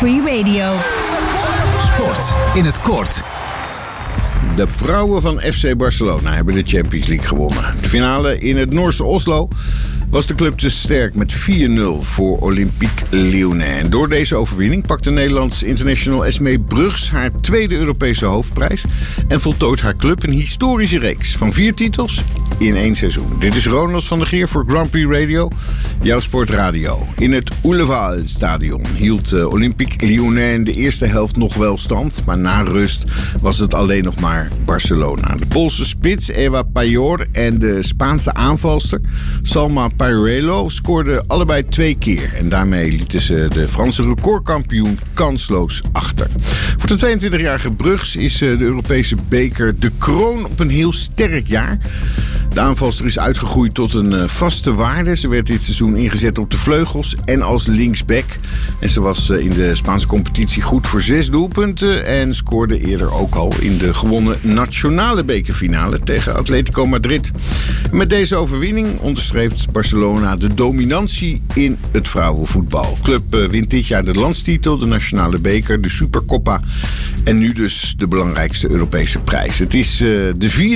Free Radio. Sport in het kort. De vrouwen van FC Barcelona hebben de Champions League gewonnen. De finale in het Noorse Oslo was de club te sterk met 4-0 voor Olympique Lyonnais. En door deze overwinning pakt de Nederlands international Esmee Brugs haar tweede Europese hoofdprijs en voltooit haar club een historische reeks van 4 titels in 1 seizoen. Dit is Ronald van der Geer voor Grand Prix Radio, jouw sportradio. In het Oelevaal-stadion hield Olympique Lyonnais in de eerste helft nog wel stand, maar na rust was het alleen nog maar Barcelona. De Poolse spits Eva Pajor en de Spaanse aanvalster Salma Parello scoorden allebei 2 keer. En daarmee lieten ze de Franse recordkampioen kansloos achter. Voor de 22-jarige Brugs is de Europese beker de kroon op een heel sterk jaar. De aanvalster is uitgegroeid tot een vaste waarde. Ze werd dit seizoen ingezet op de vleugels en als linksback. En ze was in de Spaanse competitie goed voor 6 doelpunten en scoorde eerder ook al in de gewonnen nationale bekerfinale tegen Atletico Madrid. Met deze overwinning onderstreept Barcelona de dominantie in het vrouwenvoetbal. De club wint dit jaar de landstitel, de nationale beker, de Supercoppa en nu dus de belangrijkste Europese prijs. Het is de 4e